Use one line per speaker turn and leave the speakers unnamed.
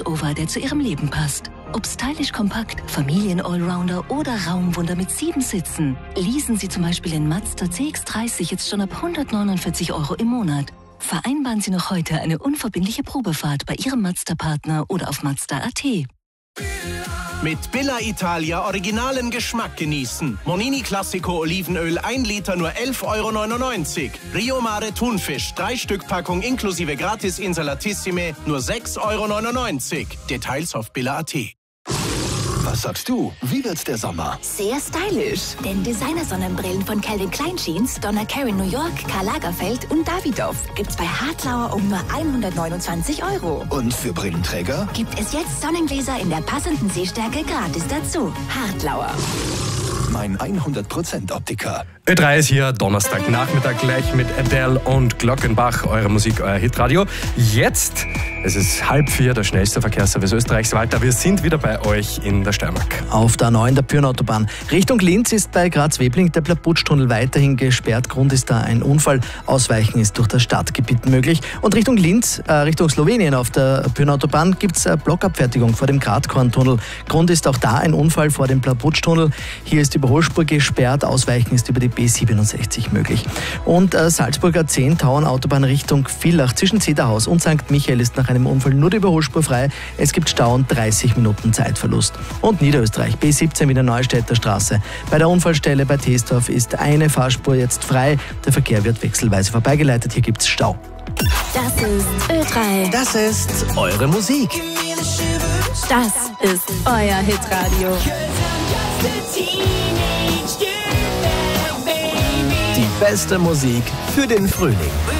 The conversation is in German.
Crossover, der zu Ihrem Leben passt. Ob stylisch kompakt, Familien-Allrounder oder Raumwunder mit 7 Sitzen. Leasen Sie zum Beispiel den Mazda CX-30 jetzt schon ab 149 € im Monat. Vereinbaren Sie noch heute eine unverbindliche Probefahrt bei Ihrem Mazda-Partner oder auf Mazda.at.
Mit Billa Italia originalen Geschmack genießen. Monini Classico Olivenöl 1 Liter nur 11,99 €. Rio Mare Thunfisch 3 Stück Packung inklusive Gratis Insalatissime nur 6,99 €. Details auf Billa.at.
Was sagst du? Wie wird's der Sommer?
Sehr stylisch. Denn Designer-Sonnenbrillen von Calvin Klein Jeans, Donna Karan New York, Karl Lagerfeld und Davidoff gibt's bei Hartlauer um nur 129 €.
Und für Brillenträger?
Gibt es jetzt Sonnengläser in der passenden Sehstärke gratis dazu. Hartlauer.
Mein 100% Optiker.
Ö3 ist hier, Donnerstagnachmittag gleich mit Adele und Glockenbach, eure Musik, euer Hitradio. Jetzt, es ist 3:30, der schnellste Verkehrsservice Österreichs. Walter, wir sind wieder bei euch in der Steiermark.
Auf der A9 der Pyrnautobahn. Richtung Linz ist bei Graz-Webling der Plaputschtunnel weiterhin gesperrt. Grund ist da ein Unfall. Ausweichen ist durch das Stadtgebiet möglich. Und Richtung Linz, Richtung Slowenien auf der Pyrnautobahn gibt es Blockabfertigung vor dem Gratkorntunnel. Grund ist auch da ein Unfall vor dem Plaputschtunnel. Hier ist die Überholspur gesperrt. Ausweichen ist über die B67 möglich. Und Salzburger 10 Tauernautobahn Richtung Villach zwischen Zederhaus und St. Michael ist nach einem Unfall nur die Überholspur frei. Es gibt Stau und 30 Minuten Zeitverlust. Und Niederösterreich, B17 Wiener Neustädter Straße. Bei der Unfallstelle bei Teesdorf ist eine Fahrspur jetzt frei. Der Verkehr wird wechselweise vorbeigeleitet. Hier gibt es Stau.
Das ist Ö3.
Das ist eure Musik.
Das ist euer Hitradio.
Die beste Musik für den Frühling.